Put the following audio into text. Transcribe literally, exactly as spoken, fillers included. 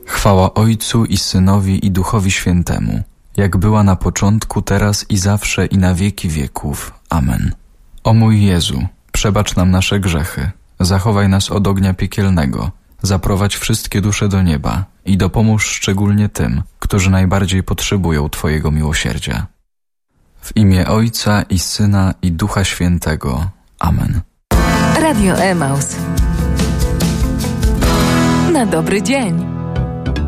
Chwała Ojcu i Synowi i Duchowi Świętemu, jak była na początku, teraz i zawsze i na wieki wieków. Amen. O mój Jezu, przebacz nam nasze grzechy, zachowaj nas od ognia piekielnego, zaprowadź wszystkie dusze do nieba i dopomóż szczególnie tym, którzy najbardziej potrzebują Twojego miłosierdzia. W imię Ojca i Syna i Ducha Świętego. Amen. Radio Emaus. Na dobry dzień.